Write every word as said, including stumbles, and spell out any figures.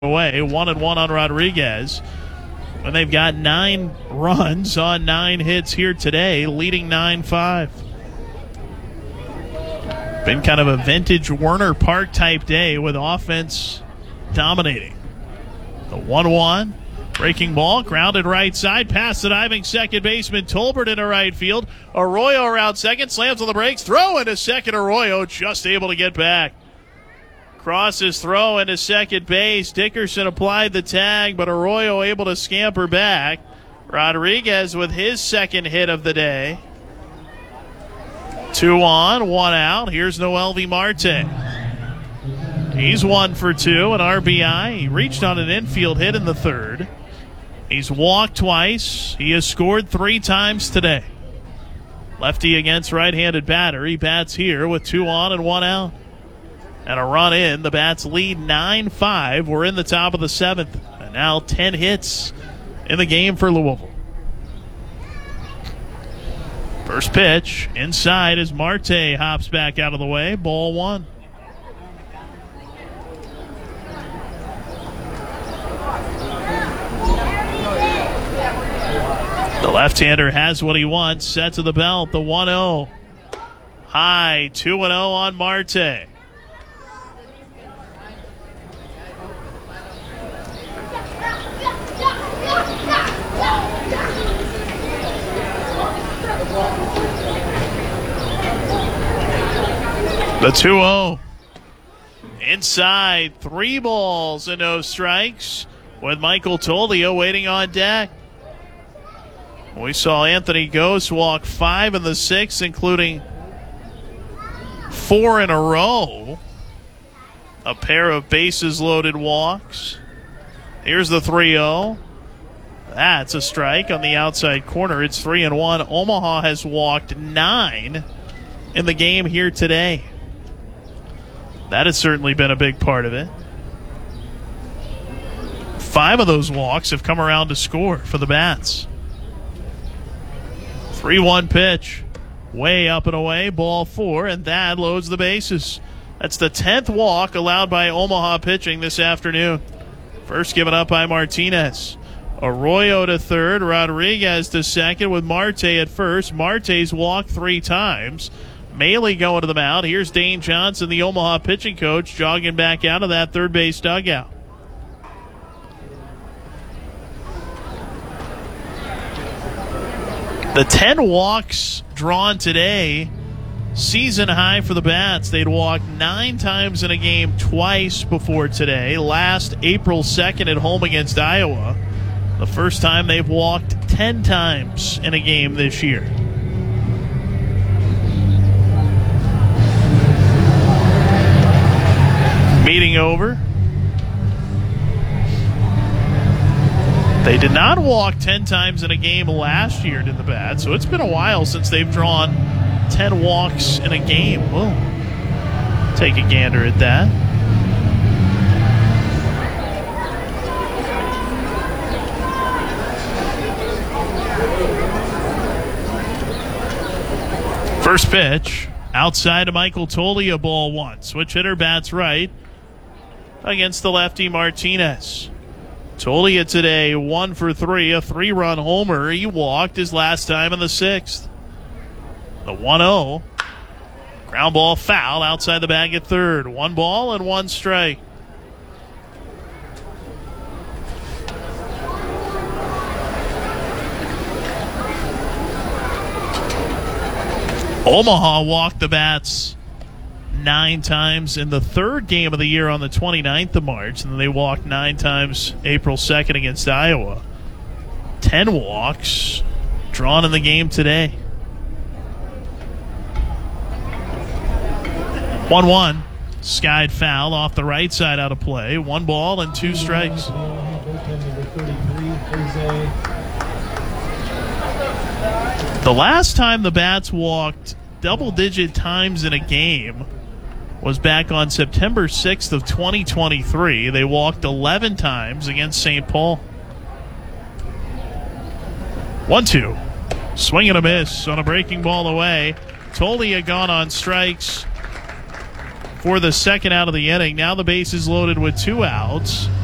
away, one and one on Rodriguez. And they've got nine runs on nine hits here today, leading nine five. Been kind of a vintage Werner Park type day with offense dominating. The one one, breaking ball, grounded right side, past the diving second baseman Tolbert into right field. Arroyo around second, slams on the brakes, throw into second. Arroyo just able to get back. Crosses throw into second base. Dickerson applied the tag, but Arroyo able to scamper back. Rodriguez with his second hit of the day. Two on, one out. Here's Noelvi Marte. He's one for two, an R B I. He reached on an infield hit in the third. He's walked twice. He has scored three times today. Lefty against right-handed batter. He bats here with two on and one out. And a run in. The Bats lead nine five. We're in the top of the seventh. And now ten hits in the game for Louisville. First pitch inside as Marte hops back out of the way. Ball one. The left-hander has what he wants. Set to the belt. The one oh. High. two and oh on Marte. The two oh. Inside, three balls and no strikes with Michael Toldia waiting on deck. We saw Anthony Gose walk five in the sixth, including four in a row. A pair of bases-loaded walks. Here's the three oh. That's a strike on the outside corner. It's three and one. Omaha has walked nine in the game here today. That has certainly been a big part of it. Five of those walks have come around to score for the Bats. three one pitch. Way up and away. Ball four, and that loads the bases. That's the tenth walk allowed by Omaha pitching this afternoon. First given up by Martinez. Arroyo to third. Rodriguez to second with Marte at first. Marte's walked three times. Maley going to the mound. Here's Dane Johnson, the Omaha pitching coach, jogging back out of that third base dugout. The ten walks drawn today, season high for the Bats. They'd walked nine times in a game twice before today. Last April second at home against Iowa. The first time they've walked ten times in a game this year. Meeting over. They did not walk ten times in a game last year, did the Bats, so it's been a while since they've drawn ten walks in a game. We'll take a gander at that. First pitch. Outside of Michael Toldia, ball one. Switch hitter bats right against the lefty Martinez. Toldia today, one for three, a three-run homer. He walked his last time in the sixth. The one oh. Ground ball foul outside the bag at third. One ball and one strike. Omaha walked the Bats nine times in the third game of the year on the twenty-ninth of March, and then they walked nine times April second against Iowa. Ten walks drawn in the game today. one one. Skied foul off the right side out of play. One ball and two strikes. The last time the Bats walked double-digit times in a game was back on September sixth of twenty twenty-three. They walked eleven times against Saint Paul. one two. Swing and a miss on a breaking ball away. Toldia gone on strikes for the second out of the inning. Now the base is loaded with two outs.